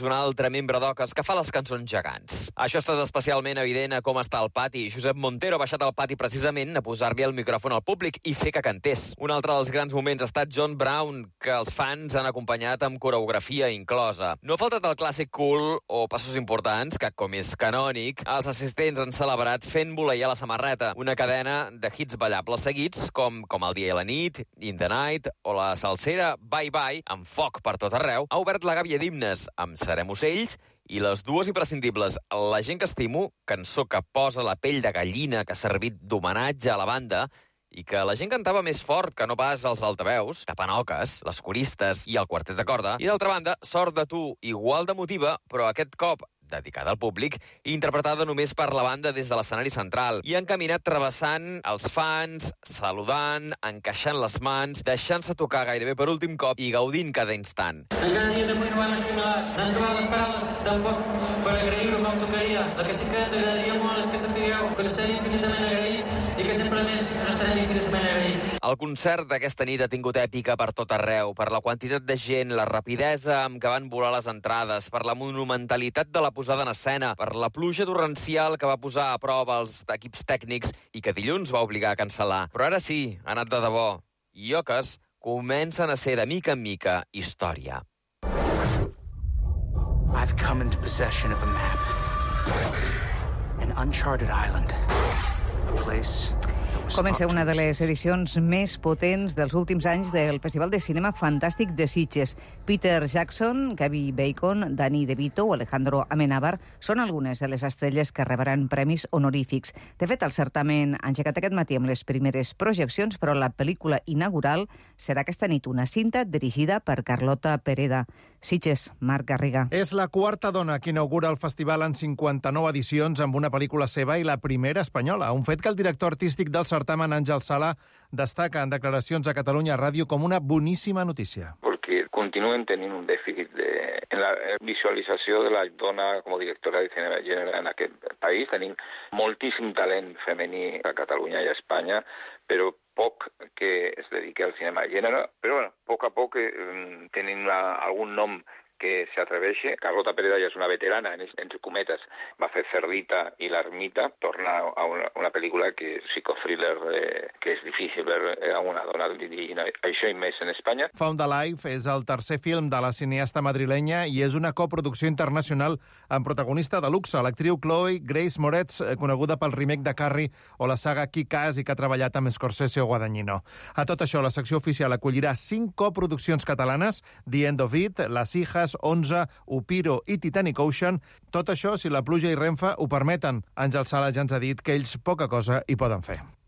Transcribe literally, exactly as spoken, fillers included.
un altre membre d'Oques que fa les cançons gegants. Això ha estat especialment evident a com està el pati. Josep Montero ha baixat al pati precisament a posar-li el micròfon al públic i fer que cantés. Un altre dels grans moments ha estat John Brown, que els fans han acompanyat amb coreografia inclosa. No ha faltat el clàssic cool o passos importants, que, com és canònic, els assistents han celebrat fent voleiar la samarreta, una cadena de hits ballables seguits, com Com el dia i la nit, In the Night, o la salsera Bye Bye, amb foc per tot arreu, ha obert la gàbia d'himnes amb Serem ocells i les dues imprescindibles La gent que estimo, cançó que posa la pell de gallina que ha servit d'homenatge a la banda i que la gent cantava més fort que no pas els altaveus, tapant oques, les coristes i el quartet de corda. I d'altra banda, Sort de tu, igual d'emotiva, però aquest cop dedicada al públic i interpretada només per la banda des de l'escenari central. I han caminat travessant els fans, saludant, encaixant les mans, deixant-se tocar gairebé per últim cop i gaudint cada instant. Encara dia d'avui no ho hem assimilat. No hem trobat les paraules tampoc per agrair-ho com tocaria. El que sí que ens agradaria molt és que sapigueu que us estem infinitament agraïts i que sempre més us estarem infinitament agraïts. El concert d'aquesta nit ha tingut èpica per tot arreu, per la quantitat de gent, la rapidesa amb què van volar les entrades, per la monumentalitat de la posada en escena, per la pluja torrencial que va posar a prova els equips tècnics i que dilluns va obligar a cancel·lar. Però ara sí, ha anat de debò. I Oques comencen a ser de mica en mica història. I've come into possession of a map. An uncharted island. A place... Comença una de les edicions més potents dels últims anys del Festival de Cinema Fantàstic de Sitges. Peter Jackson, Kevin Bacon, Danny DeVito o Alejandro Amenábar són algunes de les estrelles que rebran premis honorífics. De fet, el certamen ha engegat aquest matí amb les primeres projeccions, però la pel·lícula inaugural serà aquesta nit una cinta dirigida per Carlota Pereda. Sitges, Marc Garriga. És la quarta dona que inaugura el festival en cinquanta-nou edicions amb una pel·lícula seva i la primera espanyola. Un fet que el director artístic del certamen, Àngel Sala, destaca en declaracions a Catalunya Ràdio com una boníssima notícia. Porque continúen teniendo un déficit de, en la visualització de la dona com a directora de cinema de gènere en aquest país. Tenim moltíssim talent femení a Catalunya i a Espanya, però poc que es dediqui al cinema de gènere. Però bueno, a poc a poc eh, tenim una, algun nom que se atreveixi. Carlota Pereda ja és una veterana, en, entre cometes, va fer Cerdita i l'Ermita, torna a una, una pel·lícula que és psicothriller, eh, que és difícil veure a una dona dirigint això i més en Espanya. Found Alive és el tercer film de la cineasta madrilenya i és una coproducció internacional amb protagonista de luxe, l'actriu Chloe Grace Moretz, coneguda pel remake de Carrie o la saga Kick-Ass i que ha treballat amb Scorsese o Guadagnino. A tot això, la secció oficial acollirà cinc coproduccions catalanes, The End of It, Las Hijas, onze, Upiro i Titanic Ocean. Tot això si la pluja i Renfe ho permeten. Àngel Sala ja ens ha dit que ells poca cosa hi poden fer.